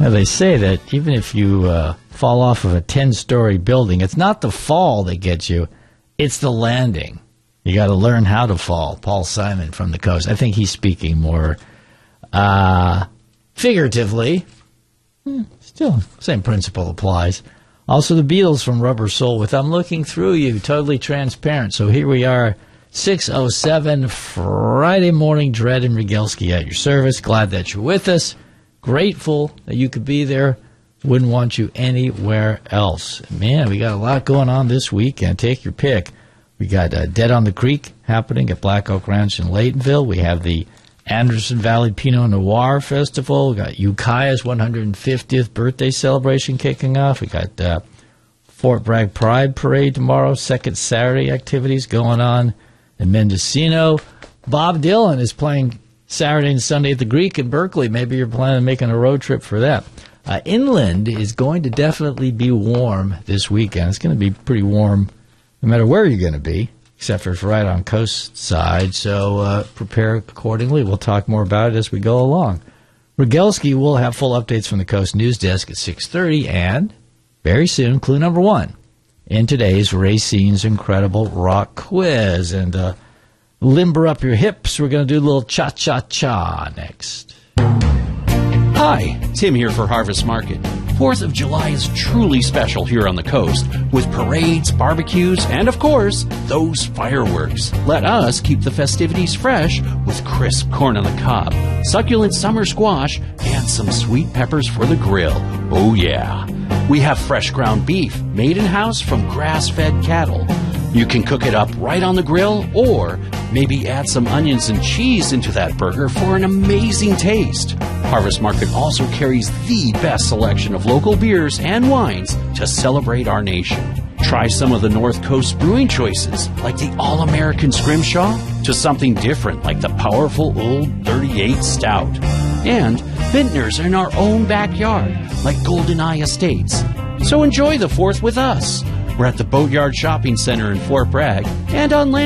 Now, they say that even if you fall off of a 10-story building, it's not the fall that gets you, it's the landing. You got to learn how to fall. Paul Simon from the coast. I think he's speaking more figuratively. Still, same principle applies. Also, the Beatles from Rubber Soul with I'm Looking Through You, totally transparent. So here we are, 6:07, Friday morning, Dredd and Regelski at your service. Glad that you're with us. Grateful that you could be there. Wouldn't want you anywhere else. Man, we got a lot going on this weekend. Take your pick. We got Dead on the Creek happening at Black Oak Ranch in Laytonville. We have the Anderson Valley Pinot Noir Festival. We got Ukiah's 150th birthday celebration kicking off. We got Fort Bragg Pride Parade tomorrow. Second Saturday activities going on in Mendocino. Bob Dylan is playing Saturday and Sunday at the Greek in Berkeley. Maybe you're planning on making a road trip for that. Inland is going to definitely be warm this weekend. It's going to be pretty warm no matter where you're going to be, except for it's right on coast side. So prepare accordingly. We'll talk more about it as we go along. Regelski will have full updates from the Coast News Desk at 6:30, and very soon, clue number one in today's Racine's Incredible Rock Quiz. And limber up your hips. We're going to do a little cha-cha-cha next. Hi, Tim here for Harvest Market. 4th of July is truly special here on the coast with parades, barbecues, and of course, those fireworks. Let us keep the festivities fresh with crisp corn on the cob, succulent summer squash, and some sweet peppers for the grill. Oh yeah. We have fresh ground beef made in-house from grass-fed cattle. You can cook it up right on the grill or maybe add some onions and cheese into that burger for an amazing taste. Harvest Market also carries the best selection of local beers and wines to celebrate our nation. Try some of the North Coast brewing choices, like the All-American Scrimshaw, to something different like the powerful Old 38 Stout. And vintners in our own backyard, like GoldenEye Estates. So enjoy the 4th with us. We're at the Boatyard Shopping Center in Fort Bragg and on land